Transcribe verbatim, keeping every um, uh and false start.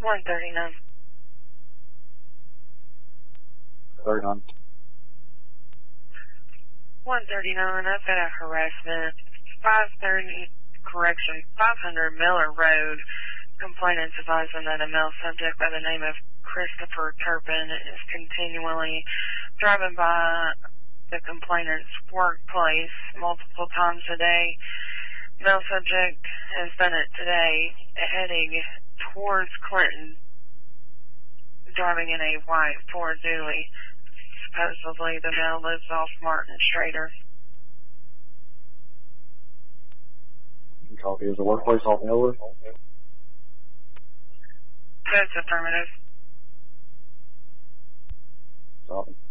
one thirty-nine. thirty-nine. one thirty-nine, I've got a harassment. five thirty, correction, five hundred Miller Road. Complainants advising that a male subject by the name of Christopher Turpin is continually driving by the complainant's workplace multiple times a day. Male subject has done it today, heading towards Clinton, driving in a white Ford Dually. Supposedly the male lives off Martin Schrader. Copy. Is the workplace off Miller? That's affirmative. Copy.